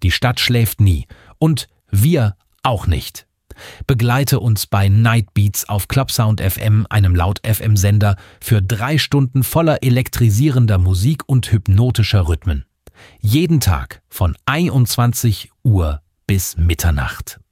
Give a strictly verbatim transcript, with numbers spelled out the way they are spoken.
Die Stadt schläft nie. Und wir auch nicht. Begleite uns bei Nightbeats auf Clubsound F M, einem Laut-F M-Sender, für drei Stunden voller elektrisierender Musik und hypnotischer Rhythmen. Jeden Tag von einundzwanzig Uhr bis Mitternacht.